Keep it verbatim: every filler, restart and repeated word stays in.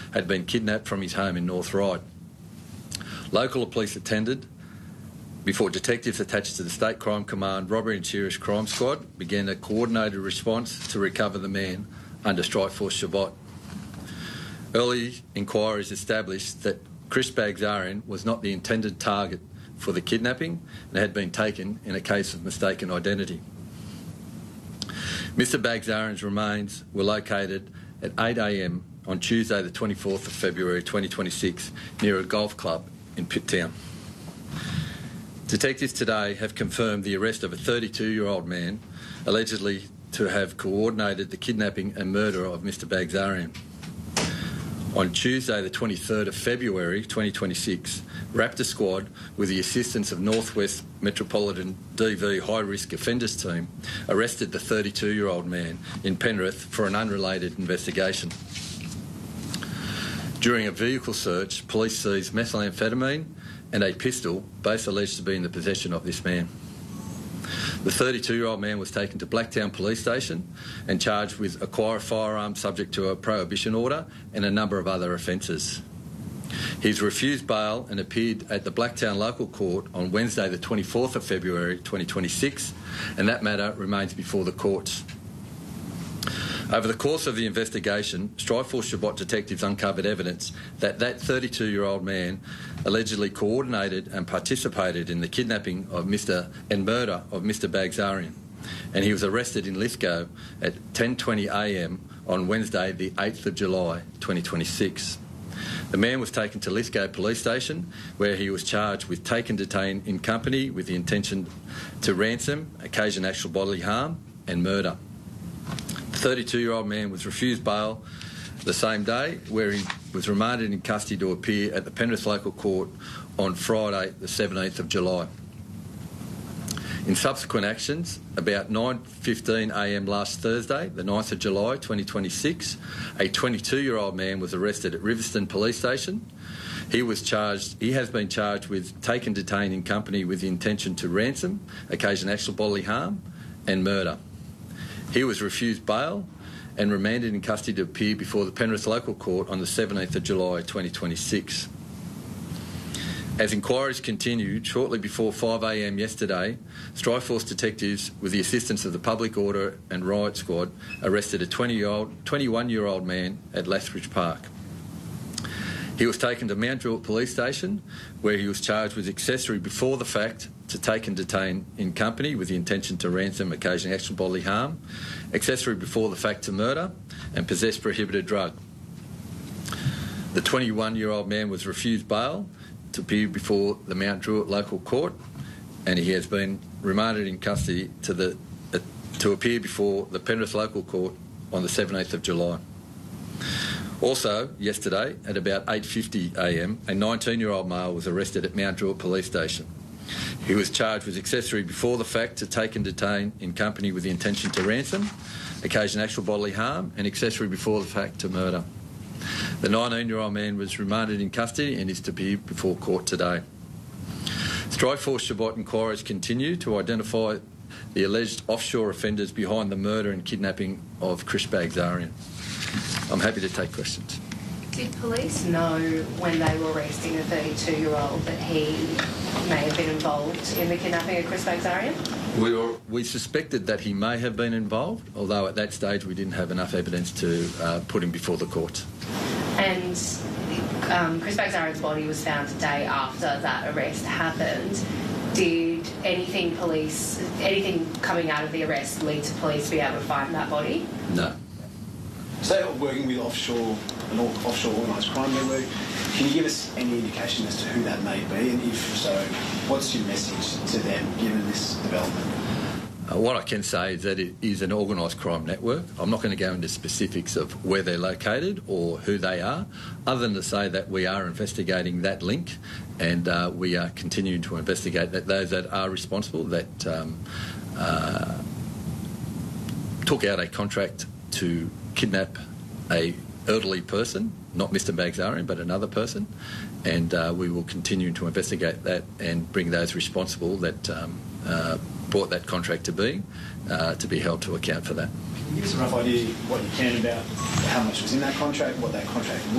had been kidnapped from his home in North Ryde. Local police attended before detectives attached to the State Crime Command Robbery and Serious Crime Squad began a coordinated response to recover the man under Strikeforce Shabbat. Early inquiries established that Chris Bagzarian was not the intended target for the kidnapping and had been taken in a case of mistaken identity. Mister Bagzarian's remains were located at eight a m on Tuesday the twenty-fourth of February twenty twenty-six near a golf club in Pitt Town. Detectives today have confirmed the arrest of a thirty-two-year-old man allegedly to have coordinated the kidnapping and murder of Mister Bagzarian. On Tuesday the twenty-third of February twenty twenty-six, Raptor Squad, with the assistance of North West Metropolitan D V High Risk Offenders Team, arrested the thirty-two-year-old man in Penrith for an unrelated investigation. During a vehicle search, police seized methamphetamine and a pistol, both alleged to be in the possession of this man. The thirty-two-year-old man was taken to Blacktown Police Station and charged with acquire a firearm subject to a prohibition order and a number of other offences. He's refused bail and appeared at the Blacktown Local Court on Wednesday the twenty-fourth of February twenty twenty-six, and that matter remains before the courts. Over the course of the investigation, Strikeforce Shabbat detectives uncovered evidence that that thirty-two-year-old man allegedly coordinated and participated in the kidnapping of Mister and murder of Mister Bagzarian, and he was arrested in Lithgow at ten twenty a m on Wednesday the eighth of July twenty twenty-six. The man was taken to Lithgow Police Station, where he was charged with take and detain in company with the intention to ransom, occasion actual bodily harm and murder. The thirty-two-year-old man was refused bail the same day, where he was remanded in custody to appear at the Penrith Local Court on Friday the seventeenth of July. In subsequent actions, about nine fifteen a m last Thursday, the ninth of July twenty twenty-six, a twenty-two-year-old man was arrested at Riverston Police Station. He was charged. He has been charged with take and detain in company with the intention to ransom, occasion actual bodily harm and murder. He was refused bail and remanded in custody to appear before the Penrith Local Court on the seventeenth of July twenty twenty-six. As inquiries continued, shortly before five a m yesterday, Strikeforce detectives, with the assistance of the Public Order and Riot Squad, arrested a twenty-one-year-old man at Lethbridge Park. He was taken to Mount Druitt Police Station, where he was charged with accessory before the fact to take and detain in company with the intention to ransom, occasion actual bodily harm, accessory before the fact to murder, and possess prohibited drug. The twenty-one-year-old man was refused bail to appear before the Mount Druitt Local Court, and he has been remanded in custody to the uh, to appear before the Penrith Local Court on the seventeenth of July. Also, yesterday, at about eight fifty a m, a nineteen-year-old male was arrested at Mount Druitt Police Station. He was charged with accessory before the fact to take and detain in company with the intention to ransom, occasion actual bodily harm, and accessory before the fact to murder. The nineteen-year-old man was remanded in custody and is to be before court today. Strikeforce Shabbat inquiries continue to identify the alleged offshore offenders behind the murder and kidnapping of Chris Bagzarian. I'm happy to take questions. Did police know when they were arresting a thirty-two-year-old that he may have been involved in the kidnapping of Chris Bagzarian? We, were, we suspected that he may have been involved, although at that stage we didn't have enough evidence to uh, put him before the courts. And um, Chris Bagzarian's body was found a day after that arrest happened. Did anything police, anything coming out of the arrest lead to police to be able to find that body? No. So, working with offshore an offshore organised crime network, can you give us any indication as to who that may be, and if so, what's your message to them given this development? Uh, what I can say is that it is an organised crime network. I'm not going to go into specifics of where they're located or who they are, other than to say that we are investigating that link, and uh, we are continuing to investigate that those that are responsible, that um, uh, took out a contract to kidnap a elderly person, not Mister Bagzarian, but another person, and uh, we will continue to investigate that and bring those responsible that um, uh, brought that contract to being uh, to be held to account for that. Can you give us a rough idea what you can about how much was in that contract, what that contract